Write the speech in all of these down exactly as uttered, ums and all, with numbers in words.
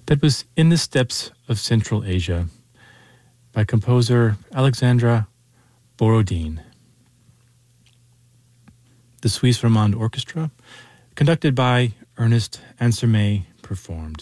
That was In the Steppes of Central Asia by composer Alexandra Borodin. The Suisse Romande Orchestra, conducted by Ernest Ansermet, performed.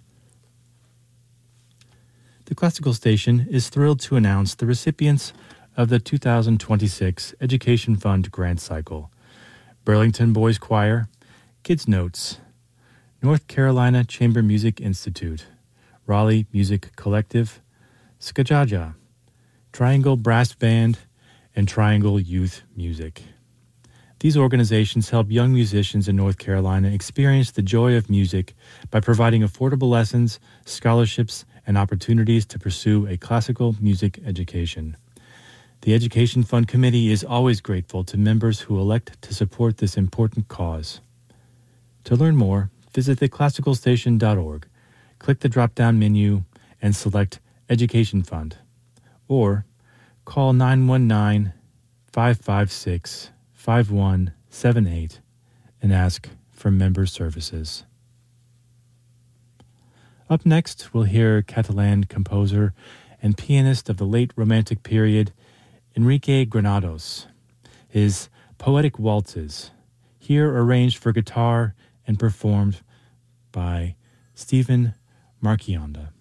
The Classical Station is thrilled to announce the recipients of the two thousand twenty-six Education Fund Grant Cycle. Burlington Boys Choir, Kids Notes, North Carolina Chamber Music Institute, Raleigh Music Collective, Skajaja, Triangle Brass Band, and Triangle Youth Music. These organizations help young musicians in North Carolina experience the joy of music by providing affordable lessons, scholarships, and opportunities to pursue a classical music education. The Education Fund Committee is always grateful to members who elect to support this important cause. To learn more, visit the classical station dot org, click the drop-down menu, and select Education Fund, or call nine one nine, five five six, five one seven eight and ask for member services. Up next, we'll hear Catalan composer and pianist of the late Romantic period, Enrique Granados. His Poetic Waltzes, here arranged for guitar and performed by Stephen Marchionda.